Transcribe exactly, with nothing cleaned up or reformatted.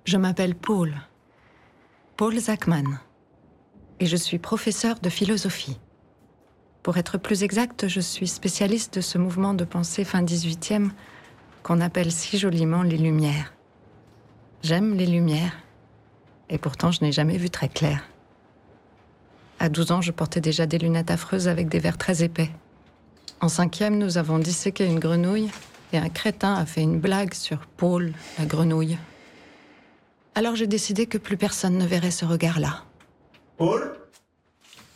Je m'appelle Paul. Paul Zachman. Et je suis professeur de philosophie. Pour être plus exact, je suis spécialiste de ce mouvement de pensée fin dix-huitième qu'on appelle si joliment les Lumières. J'aime les Lumières. Et pourtant, je n'ai jamais vu très clair. À douze ans, je portais déjà des lunettes affreuses avec des verres très épais. En cinquième, nous avons disséqué une grenouille et un crétin a fait une blague sur Paul, la grenouille. Alors j'ai décidé que plus personne ne verrait ce regard-là. Paul ?